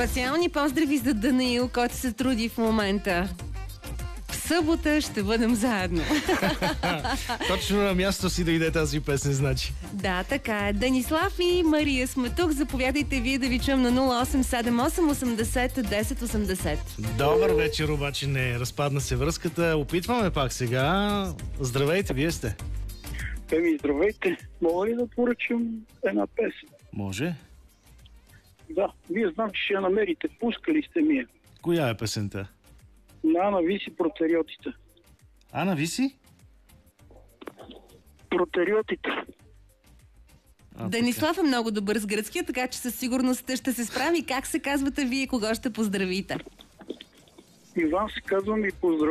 Специални поздрави за Даниил, който се труди в момента. В събота ще бъдем заедно. Точно на място си дойде тази песен, значи. Да, така е. Данислав и Мария сме тук. Заповядайте вие да ви чуем на 0878 80 10 80. Добър вечер, обаче не разпадна се връзката. Опитваме пак сега. Здравейте, вие сте. Здравейте. Мога ли да поръчам една песен? Може. Да, вие знам, че ще я намерите. Пускали сте ми я. Коя е песента? На Ана Виси Протериотите. Ана Виси? Протериотите. Данислав е много добър с гръцкия, така че със сигурност ще се справи. Как се казвате вие, кого ще поздравите? Иван се казвам и поздравя.